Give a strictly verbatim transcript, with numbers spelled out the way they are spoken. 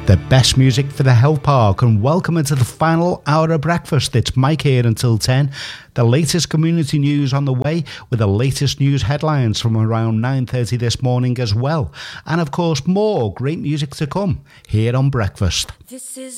the best music for the health park, and welcome into the final hour of breakfast. It's Mike here until ten. The latest community news on the way, with the latest news headlines from around nine thirty this morning as well. And of course, more great music to come here on Breakfast. This is